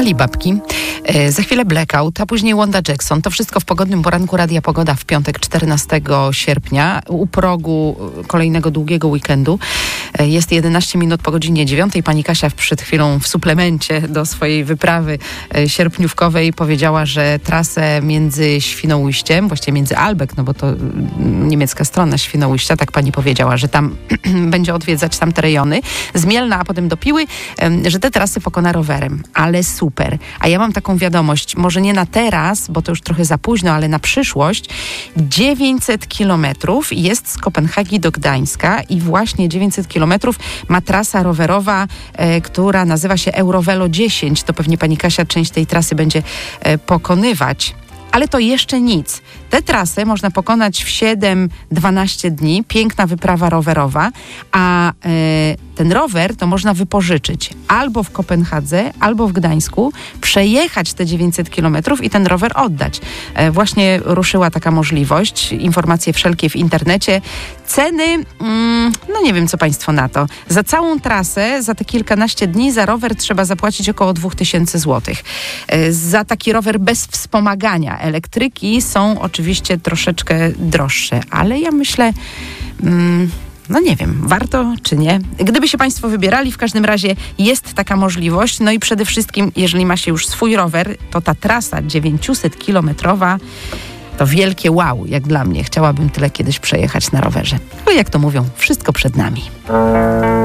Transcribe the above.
Alibabki. Za chwilę Blackout, a później Wanda Jackson. To wszystko w pogodnym poranku Radia Pogoda w piątek 14 sierpnia u progu kolejnego długiego weekendu. Jest 11 minut po godzinie 9. Pani Kasia przed chwilą w suplemencie do swojej wyprawy sierpniówkowej powiedziała, że trasę między Świnoujściem, właściwie między Albeck, no bo to niemiecka strona Świnoujścia, tak pani powiedziała, że tam będzie odwiedzać tamte rejony, z Mielna, a potem do Piły, że te trasy pokona rowerem. Ale super. A ja mam taką wiadomość, może nie na teraz, bo to już trochę za późno, ale na przyszłość. 900 kilometrów jest z Kopenhagi do Gdańska i właśnie 900 kilometrów ma trasa rowerowa, która nazywa się Eurovelo 10. To pewnie pani Kasia część tej trasy będzie pokonywać. Ale to jeszcze nic. Tę trasę można pokonać w 7-12 dni. Piękna wyprawa rowerowa, a ten rower to można wypożyczyć albo w Kopenhadze, albo w Gdańsku, przejechać te 900 kilometrów i ten rower oddać. Właśnie ruszyła taka możliwość. Informacje wszelkie w internecie. Ceny, no nie wiem, co państwo na to. Za całą trasę, za te kilkanaście dni, za rower trzeba zapłacić około 2000 zł. Za taki rower bez wspomagania. Elektryki są oczywiście troszeczkę droższe, ale ja myślę, no nie wiem, warto czy nie. Gdyby się państwo wybierali, w każdym razie jest taka możliwość. No i przede wszystkim, jeżeli ma się już swój rower, to ta trasa 900-kilometrowa to wielkie wow, jak dla mnie. Chciałabym tyle kiedyś przejechać na rowerze. No jak to mówią, wszystko przed nami.